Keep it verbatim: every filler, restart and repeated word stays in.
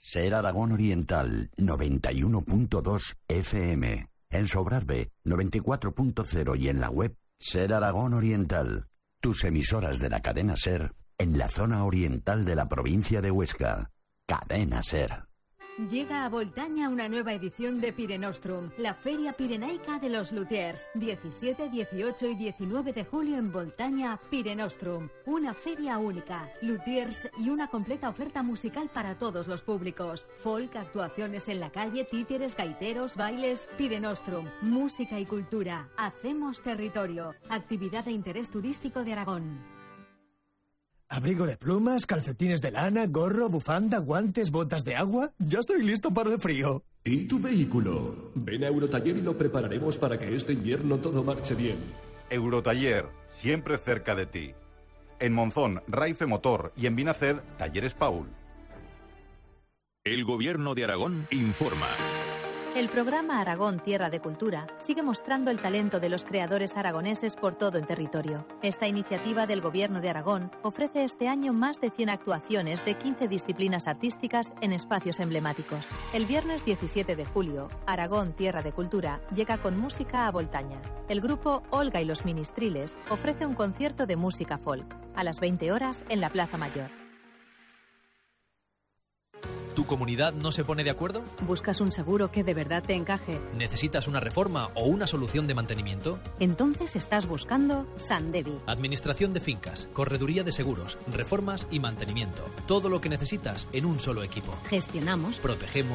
Ser Aragón Oriental, noventa y uno punto dos F M. En Sobrarbe, noventa y cuatro punto cero y en la web Ser Aragón Oriental. Tus emisoras de la cadena Ser en la zona oriental de la provincia de Huesca. Cadena Ser. Llega a Voltaña una nueva edición de Pirenostrum, la Feria Pirenaica de los Luthiers. diecisiete, dieciocho y diecinueve de julio en Voltaña, Pirenostrum. Una feria única, luthiers y una completa oferta musical para todos los públicos. Folk, actuaciones en la calle, títeres, gaiteros, bailes. Pirenostrum, música y cultura. Hacemos territorio. Actividad de interés turístico de Aragón. Abrigo de plumas, calcetines de lana, gorro, bufanda, guantes, botas de agua. Ya estoy listo para el frío. ¿Y tu vehículo? Ven a Eurotaller y lo prepararemos para que este invierno todo marche bien. Eurotaller, siempre cerca de ti. En Monzón, Raife Motor y en Vinaced, Talleres Paul. El Gobierno de Aragón informa. El programa Aragón Tierra de Cultura sigue mostrando el talento de los creadores aragoneses por todo el territorio. Esta iniciativa del Gobierno de Aragón ofrece este año más de cien actuaciones de quince disciplinas artísticas en espacios emblemáticos. El viernes diecisiete de julio, Aragón Tierra de Cultura llega con música a Voltaña. El grupo Olga y los Ministriles ofrece un concierto de música folk a las veinte horas en la Plaza Mayor. ¿Tu comunidad no se pone de acuerdo? ¿Buscas un seguro que de verdad te encaje? ¿Necesitas una reforma o una solución de mantenimiento? Entonces estás buscando Sandevi. Administración de fincas, correduría de seguros, reformas y mantenimiento. Todo lo que necesitas en un solo equipo. Gestionamos, protegemos